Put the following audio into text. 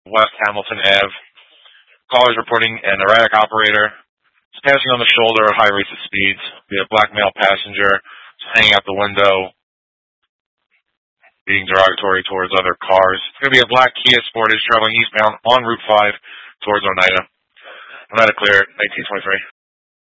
West Hamilton Ave. Callers reporting an erratic operator passing on the shoulder at high rates of speeds. We have black male passenger hanging out the window, being derogatory towards other cars. It's going to be a black Kia Sportage traveling eastbound on Route 5 towards Oneida. Oneida clear, 1923.